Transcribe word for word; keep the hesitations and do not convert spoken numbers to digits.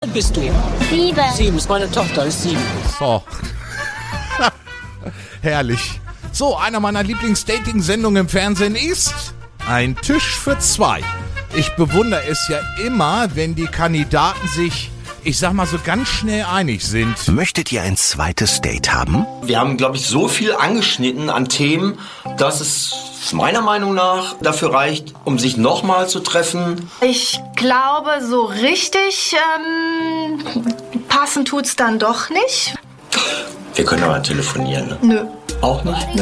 alt bist du? Sieben. Sieben, ist meine Tochter, ist sieben. So. Herrlich. So, einer meiner Lieblings-Dating-Sendungen im Fernsehen ist Ein Tisch für zwei. Ich bewundere es ja immer, wenn die Kandidaten sich, ich sag mal, so ganz schnell einig sind. Möchtet ihr ein zweites Date haben? Wir haben, glaube ich, so viel angeschnitten an Themen, dass es meiner Meinung nach dafür reicht, um sich nochmal zu treffen. Ich glaube, so richtig ähm, passen tut's dann doch nicht. Wir können aber telefonieren, ne? Nö. Auch nicht?